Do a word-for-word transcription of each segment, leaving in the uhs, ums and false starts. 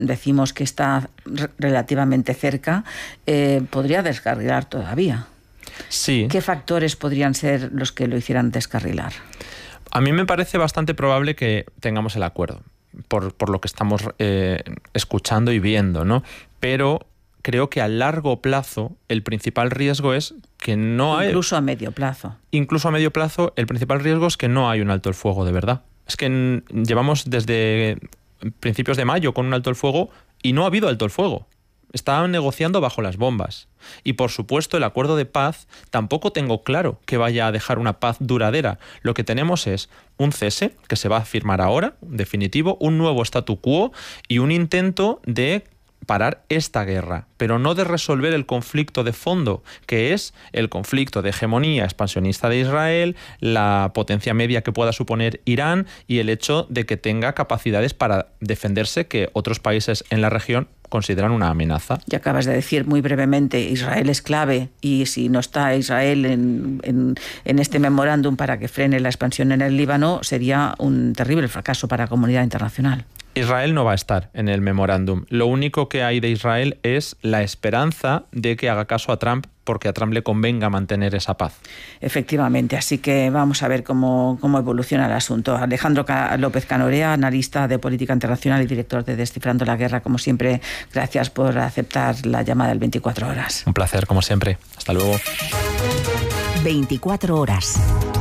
decimos que está relativamente cerca, eh, podría descarrilar todavía. Sí. ¿Qué factores podrían ser los que lo hicieran descarrilar? A mí me parece bastante probable que tengamos el acuerdo, por, por lo que estamos eh, escuchando y viendo, ¿no? Pero creo que a largo plazo el principal riesgo es que no hay... Incluso a medio plazo. Incluso a medio plazo el principal riesgo es que no hay un alto el fuego de verdad. Es que en, llevamos desde principios de mayo con un alto el fuego y no ha habido alto el fuego. Estaban negociando bajo las bombas. Y por supuesto el acuerdo de paz tampoco tengo claro que vaya a dejar una paz duradera. Lo que tenemos es un cese que se va a firmar ahora, definitivo, un nuevo statu quo y un intento de parar esta guerra, pero no de resolver el conflicto de fondo, que es el conflicto de hegemonía expansionista de Israel, la potencia media que pueda suponer Irán y el hecho de que tenga capacidades para defenderse que otros países en la región consideran una amenaza. Y acabas de decir muy brevemente, Israel es clave y si no está Israel en, en, en este memorándum para que frene la expansión en el Líbano, sería un terrible fracaso para la comunidad internacional. Israel no va a estar en el memorándum. Lo único que hay de Israel es la esperanza de que haga caso a Trump, porque a Trump le convenga mantener esa paz. Efectivamente, así que vamos a ver cómo, cómo evoluciona el asunto. Alejandro López Canorea, analista de política internacional y director de Descifrando la Guerra, como siempre, gracias por aceptar la llamada del veinticuatro horas. Un placer, como siempre. Hasta luego. veinticuatro horas.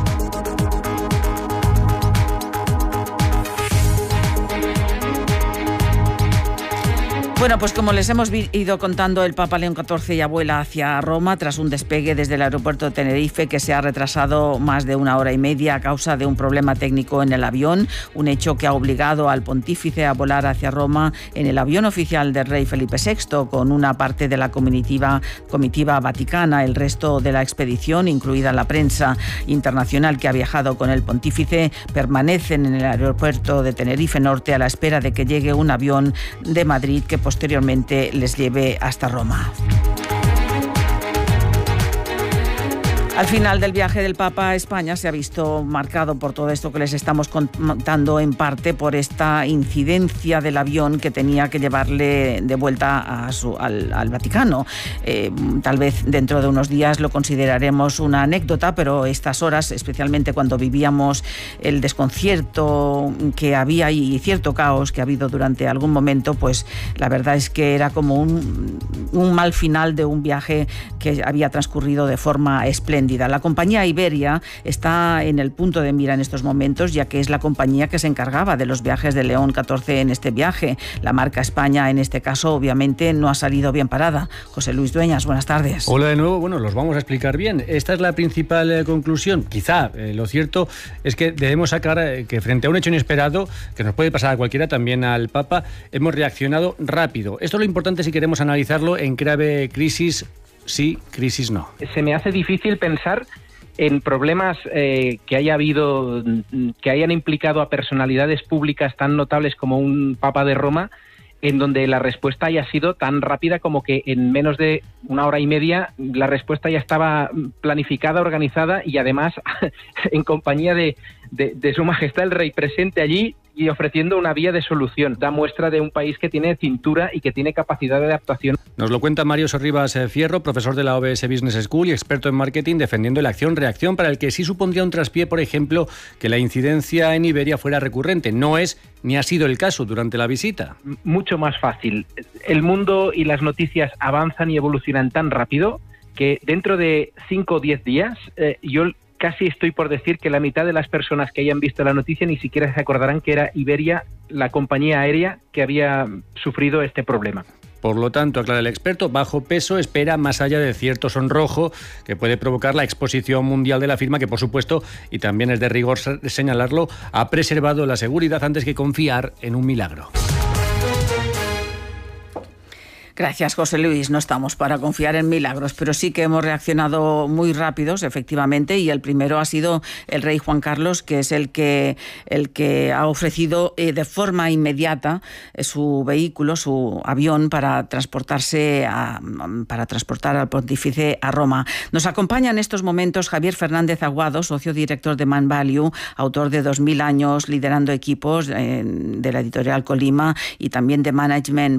Bueno, pues como les hemos ido contando, el Papa León catorce ya vuela hacia Roma tras un despegue desde el aeropuerto de Tenerife que se ha retrasado más de una hora y media a causa de un problema técnico en el avión, un hecho que ha obligado al pontífice a volar hacia Roma en el avión oficial del rey Felipe sexto con una parte de la comitiva, comitiva vaticana. El resto de la expedición, incluida la prensa internacional que ha viajado con el pontífice, permanecen en el aeropuerto de Tenerife Norte a la espera de que llegue un avión de Madrid que posteriormente les lleve hasta Roma. Al final del viaje del Papa a España se ha visto marcado por todo esto que les estamos contando, en parte por esta incidencia del avión que tenía que llevarle de vuelta a su, al, al Vaticano. Eh, tal vez dentro de unos días lo consideraremos una anécdota, pero estas horas, especialmente cuando vivíamos el desconcierto que había y cierto caos que ha habido durante algún momento, pues la verdad es que era como un, un mal final de un viaje que había transcurrido de forma espléndida. La compañía Iberia está en el punto de mira en estos momentos, ya que es la compañía que se encargaba de los viajes de León catorce en este viaje. La marca España, en este caso, obviamente no ha salido bien parada. José Luis Dueñas, buenas tardes. Hola de nuevo. Bueno, los vamos a explicar bien. Esta es la principal eh, conclusión. Quizá eh, lo cierto es que debemos sacar eh, que frente a un hecho inesperado, que nos puede pasar a cualquiera, también al Papa, hemos reaccionado rápido. Esto es lo importante si queremos analizarlo en clave crisis. Sí, crisis no. Se me hace difícil pensar en problemas eh, que haya habido, que hayan implicado a personalidades públicas tan notables como un Papa de Roma, en donde la respuesta haya sido tan rápida como que en menos de una hora y media la respuesta ya estaba planificada, organizada y además en compañía de, de, de Su Majestad el Rey presente allí y ofreciendo una vía de solución. Da muestra de un país que tiene cintura y que tiene capacidad de adaptación. Nos lo cuenta Mario Sorribas Fierro, profesor de la O B S Business School y experto en marketing, defendiendo la acción-reacción, para el que sí supondría un traspié, por ejemplo, que la incidencia en Iberia fuera recurrente. No es ni ha sido el caso durante la visita. Mucho más fácil. El mundo y las noticias avanzan y evolucionan tan rápido que dentro de cinco o diez días eh, yo casi estoy por decir que la mitad de las personas que hayan visto la noticia ni siquiera se acordarán que era Iberia, la compañía aérea, que había sufrido este problema. Por lo tanto, aclara el experto, bajo peso espera más allá de cierto sonrojo que puede provocar la exposición mundial de la firma, que por supuesto, y también es de rigor señalarlo, ha preservado la seguridad antes que confiar en un milagro. Gracias, José Luis. No estamos para confiar en milagros, pero sí que hemos reaccionado muy rápidos, efectivamente, y el primero ha sido el rey Juan Carlos, que es el que, el que ha ofrecido eh, de forma inmediata eh, su vehículo, su avión, para transportarse a, para transportar al pontífice a Roma. Nos acompaña en estos momentos Javier Fernández Aguado, socio director de Man Value, autor de dos mil años liderando equipos eh, de la editorial Colima y también de Management